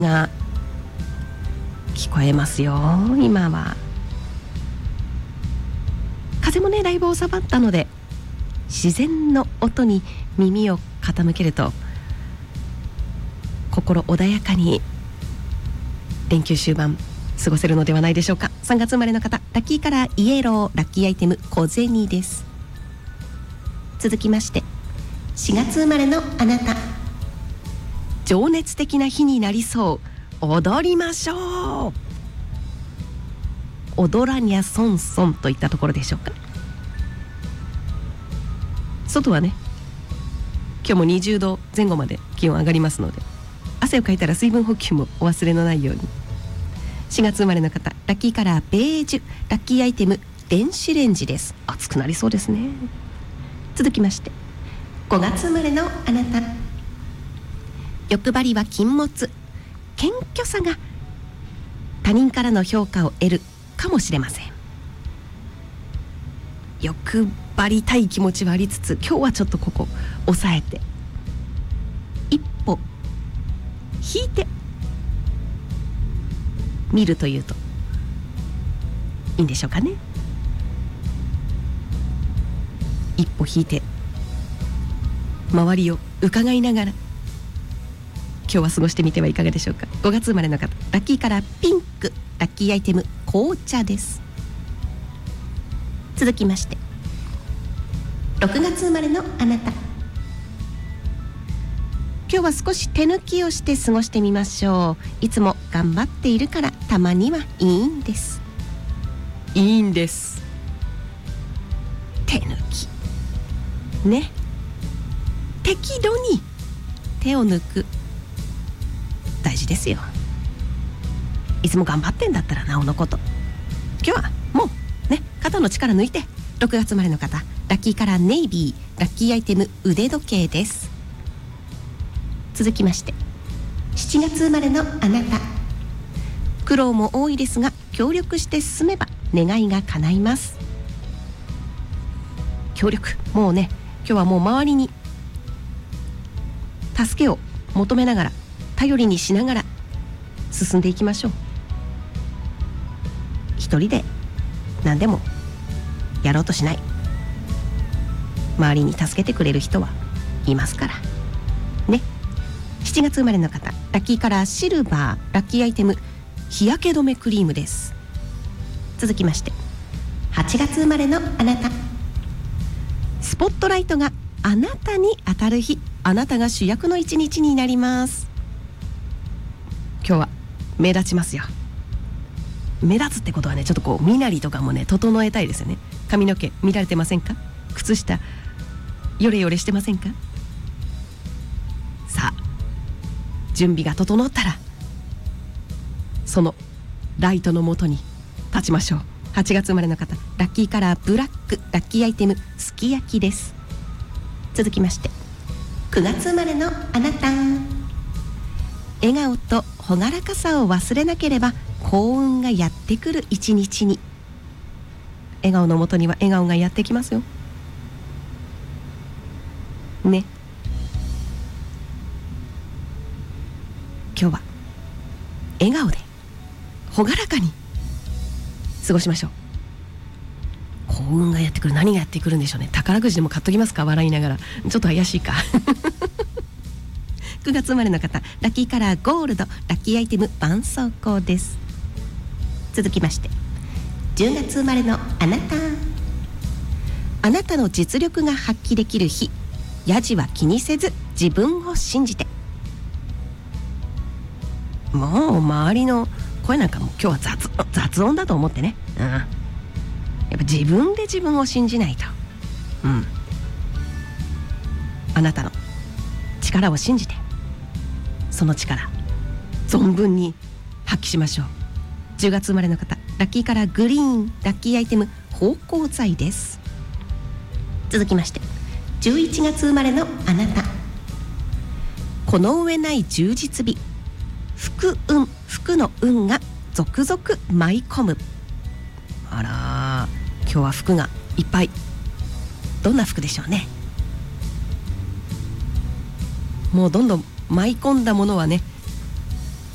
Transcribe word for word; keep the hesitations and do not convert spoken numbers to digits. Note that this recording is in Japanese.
が聞こえますよ。今は風もねだいぶ収まったので、自然の音に耳を傾けると心穏やかに連休終盤過ごせるのではないでしょうか。さんがつ生まれの方、ラッキーカラーイエロー、ラッキーアイテム小銭です。続きましてしがつ生まれのあなた、情熱的な日になりそう、踊りましょう。踊らにゃそんそんといったところでしょうか。外はね今日もにじゅうどぜん後まで気温上がりますので、汗をかいたら水分補給もお忘れのないように。しがつ生まれの方、ラッキーカラーベージュ、ラッキーアイテム電子レンジです。暑くなりそうですね。続きましてごがつ生まれのあなた、欲張りは禁物、謙虚さが他人からの評価を得るかもしれません。欲張りたい気持ちはありつつ、今日はちょっとここ抑えて一歩引いて見るというといいんでしょうかね。一歩引いて周りを伺いながら今日は過ごしてみてはいかがでしょうか。ごがつ生まれの方、ラッキーカラーピンク、ラッキーアイテム紅茶です。続きましてろくがつ生まれのあなた、今日は少し手抜きをして過ごしてみましょう。いつも頑張っているからたまにはいいんです。いいんです。手抜きね、適度に手を抜く、大事ですよ。いつも頑張ってんだったらなおのこと、今日はもうね肩の力抜いて。ろくがつ生まれの方、ラッキーカラーネイビー、ラッキーアイテム腕時計です。続きましてしちがつ生まれのあなた、苦労も多いですが協力して進めば願いが叶います。協力、もうね今日はもう周りに助けを求めながら、頼りにしながら進んでいきましょう。一人で何でもやろうとしない、周りに助けてくれる人はいますからね。しちがつ生まれの方、ラッキーカラーシルバー、ラッキーアイテム日焼け止めクリームです。続きましてはちがつ生まれのあなた、スポットライトがあなたに当たる日、あなたが主役の一日になります。今日は目立ちますよ。目立つってことはね、ちょっとこう身なりとかもね整えたいですよね。髪の毛見られてませんか？靴下ヨレヨレしてませんか？さあ準備が整ったらそのライトの下に立ちましょう。はちがつ生まれの方、ラッキーカラーブラック、ラッキーアイテムすき焼きです。続きましてくがつ生まれのあなた、笑顔と朗らかさを忘れなければ幸運がやってくる一日に。笑顔のもとには笑顔がやってきますよね。今日は笑顔で朗らかに過ごしましょう。幸運がやってくる、何がやってくるんでしょうね。宝くじでも買っときますか、笑いながら。ちょっと怪しいかくがつ生まれの方、ラッキーカラーゴールド、ラッキーアイテム絆創膏です。続きましてじゅうがつ生まれのあなた、あなたの実力が発揮できる日、やじは気にせず自分を信じて。もう周りの声なんかも今日は 雑, 雑音だと思ってね、うん、やっぱ自分で自分を信じないと、うん、あなたの力を信じてその力存分に発揮しましょう。じゅうがつ生まれの方、ラッキーカラーグリーン、ラッキーアイテム芳香剤です。続きましてじゅういちがつ生まれのあなた、この上ない充実日、福運、福の運が続々舞い込む。あら今日は福がいっぱい。どんな福でしょうね。もうどんどん舞い込んだものはね